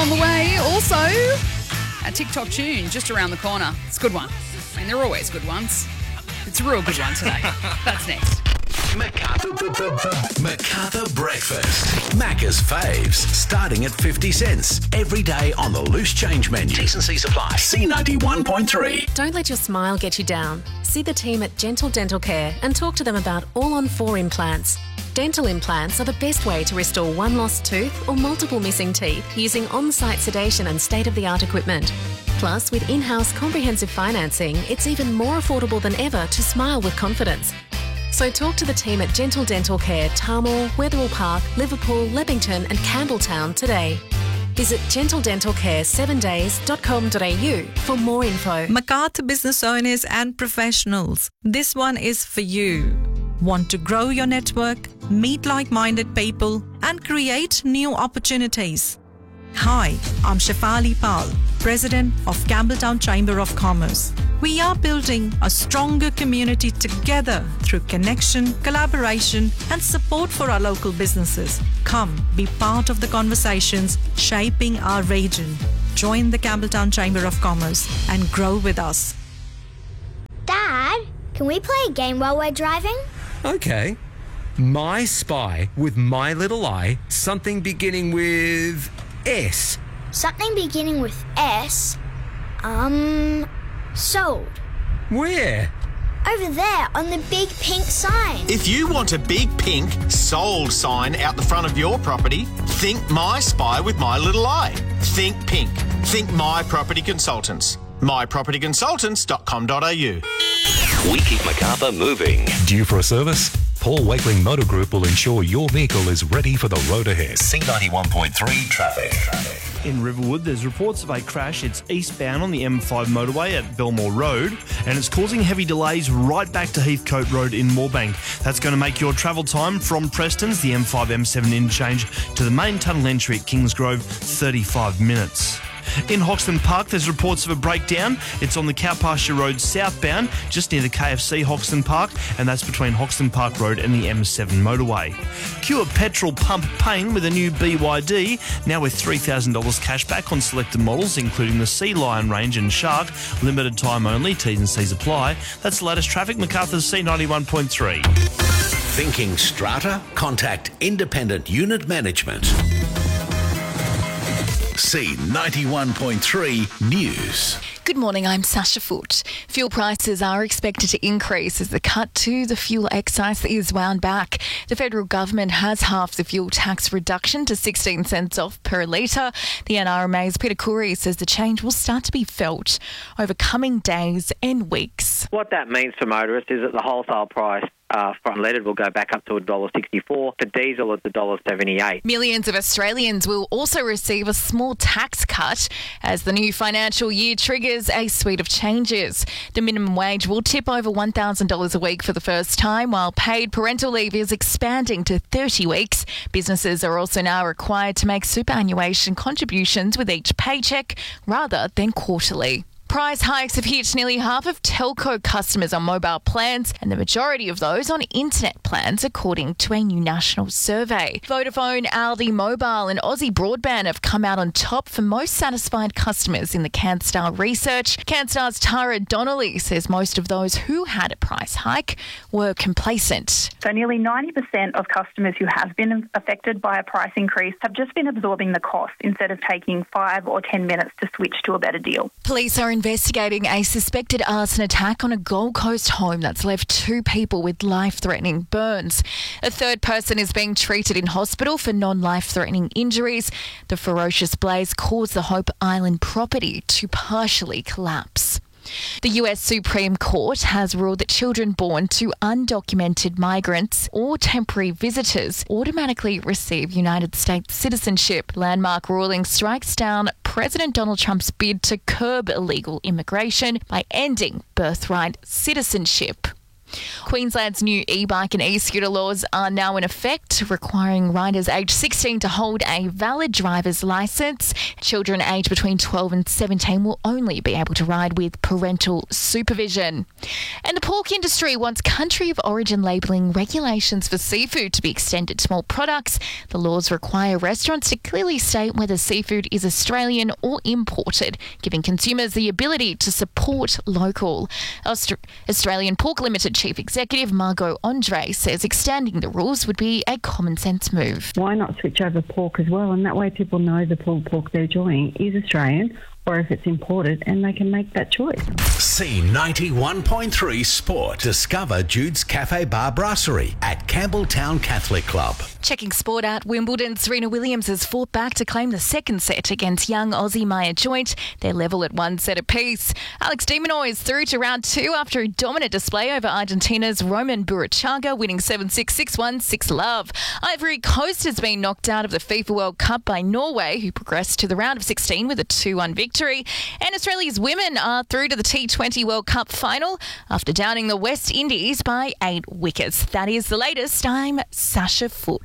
on the way. Also, a TikTok tune just around the corner. It's a good one. I mean, they're always good ones. It's a real good one today. That's next. Macarthur Breakfast. Macca's faves, starting at 50 cents. Every day on the loose change menu. T&C Supply. C91.3. Don't let your smile get you down. See the team at Gentle Dental Care and talk to them about all-on-4 implants. Dental implants are the best way to restore one lost tooth or multiple missing teeth using on-site sedation and state-of-the-art equipment. Plus, with in-house comprehensive financing, it's even more affordable than ever to smile with confidence. So talk to the team at Gentle Dental Care, Tarmore, Wetherill Park, Liverpool, Leppington and Campbelltown today. Visit gentledentalcare7days.com.au for more info. Macarthur business owners and professionals, this one is for you. Want to grow your network, meet like-minded people and create new opportunities? Hi, I'm Shefali Pal, President of Campbelltown Chamber of Commerce. We are building a stronger community together through connection, collaboration, and support for our local businesses. Come, be part of the conversations shaping our region. Join the Campbelltown Chamber of Commerce and grow with us. Dad, can we play a game while we're driving? Okay. My Spy with My Little Eye, something beginning with S. Something beginning with S? Sold. Where? Over there on the big pink sign. If you want a big pink sold sign out the front of your property, think My Spy with My Little Eye. Think pink. Think My Property Consultants. mypropertyconsultants.com.au. We keep Macarthur moving. Due for a service? Paul Wakeling Motor Group will ensure your vehicle is ready for the road ahead. C91.3 traffic. In Riverwood, there's reports of a crash. It's eastbound on the M5 motorway at Belmore Road, and it's causing heavy delays right back to Heathcote Road in Moorebank. That's going to make your travel time from Preston's, the M5 M7 interchange, to the main tunnel entry at Kingsgrove, 35 minutes. In Hoxton Park, there's reports of a breakdown. It's on the Cowpasture Road southbound, just near the KFC Hoxton Park, and that's between Hoxton Park Road and the M7 motorway. Cure petrol pump pain with a new BYD, now with $3,000 cash back on selected models, including the Sea Lion range and Shark. Limited time only, T's and C's apply. That's the latest traffic, Macarthur's C91.3. Thinking strata? Contact Independent Unit Management. C91.3 News. Good morning, I'm Sasha Foote. Fuel prices are expected to increase as the cut to the fuel excise is wound back. The federal government has halved the fuel tax reduction to 16 cents off per litre. The NRMA's Peter Khoury says the change will start to be felt over coming days and weeks. What that means for motorists is that the wholesale price for unleaded will go back up to $1.64. For diesel, it's $1.78. Millions of Australians will also receive a small tax cut as the new financial year triggers a suite of changes. The minimum wage will tip over $1,000 a week for the first time, while paid parental leave is expanding to 30 weeks. Businesses are also now required to make superannuation contributions with each paycheck rather than quarterly. Price hikes have hit nearly half of telco customers on mobile plans, and the majority of those on internet plans, according to a new national survey. Vodafone, Aldi Mobile and Aussie Broadband have come out on top for most satisfied customers in the CanStar research. CanStar's Tara Donnelly says most of those who had a price hike were complacent. So nearly 90% of customers who have been affected by a price increase have just been absorbing the cost instead of taking 5 or 10 minutes to switch to a better deal. Police are investigating a suspected arson attack on a Gold Coast home that's left 2 people with life-threatening burns. A third person is being treated in hospital for non-life-threatening injuries. The ferocious blaze caused the Hope Island property to partially collapse. The US Supreme Court has ruled that children born to undocumented migrants or temporary visitors automatically receive United States citizenship. Landmark ruling strikes down President Donald Trump's bid to curb illegal immigration by ending birthright citizenship. Queensland's new e-bike and e-scooter laws are now in effect, requiring riders aged 16 to hold a valid driver's licence. Children aged between 12 and 17 will only be able to ride with parental supervision. And the pork industry wants country of origin labelling regulations for seafood to be extended to more products. The laws require restaurants to clearly state whether seafood is Australian or imported, giving consumers the ability to support local. Australian Pork Limited Chief Executive Margot Andre says extending the rules would be a common sense move. Why not switch over pork as well? And that way people know the pulled pork they're enjoying is Australian or if it's imported, and they can make that choice. C91.3 Sport. Discover Jude's Cafe Bar Brasserie at Campbelltown Catholic Club. Checking sport at Wimbledon, Serena Williams has fought back to claim the second set against young Aussie Maya Joint. They're level at 1 set apiece. Alex de Minaur is through to round 2 after a dominant display over Argentina's Roman Burruchaga, winning 7-6, 6-1, 6-love. Ivory Coast has been knocked out of the FIFA World Cup by Norway, who progressed to the round of 16 with a 2-1 victory. And Australia's women are through to the T20 World Cup final after downing the West Indies by 8 wickets. That is the latest. I'm Sasha Foote.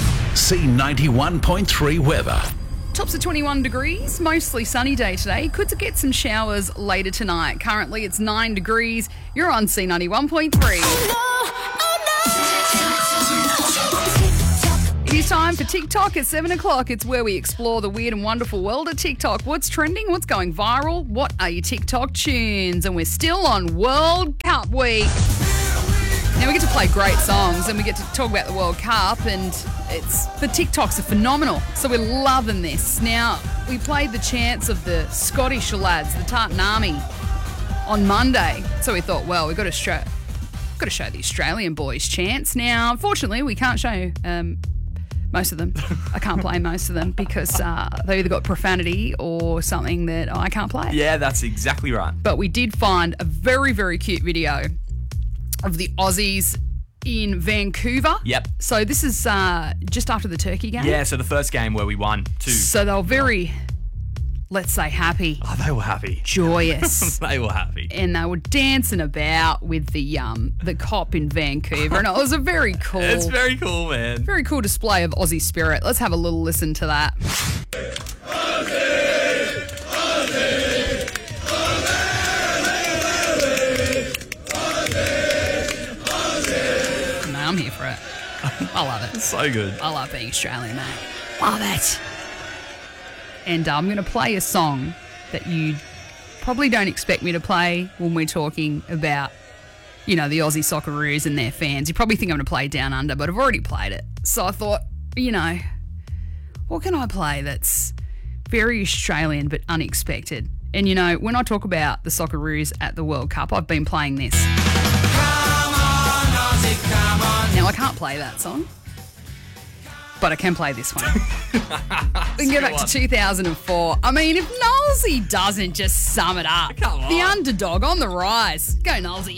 C91.3 weather. Tops of 21 degrees, mostly sunny day today. Could get some showers later tonight. Currently it's 9 degrees. You're on C91.3. It is time for TikTok at 7 o'clock. It's where we explore the weird and wonderful world of TikTok. What's trending? What's going viral? What are your TikTok tunes? And we're still on World Cup week. Now we get to play great songs and we get to talk about the World Cup, and the TikToks are phenomenal. So we're loving this. Now, we played the chants of the Scottish lads, the Tartan Army, on Monday. So we thought, well, we've got to show the Australian boys chants. Now, unfortunately, we can't show most of them. I can't play most of them because they either got profanity or something that I can't play. Yeah, that's exactly right. But we did find a very, very cute video of the Aussies in Vancouver. Yep. So this is just after the Turkey game. Yeah, so the first game where we won 2. So they were very, let's say, happy. Oh, they were happy. Joyous. They were happy. And they were dancing about with the cop in Vancouver. And it was a very cool... It's very cool, man. Very cool display of Aussie spirit. Let's have a little listen to that. I'm here for it. I love it. It's so good. I love being Australian, mate. Love it. And I'm going to play a song that you probably don't expect me to play when we're talking about, the Aussie Socceroos and their fans. You probably think I'm going to play Down Under, but I've already played it. So I thought, what can I play that's very Australian but unexpected? And, when I talk about the Socceroos at the World Cup, I've been playing this. Now, I can't play that song, but I can play this one. We can go back to 2004. I mean, if Nosey doesn't just sum it up, the underdog on the rise. Go Nosey.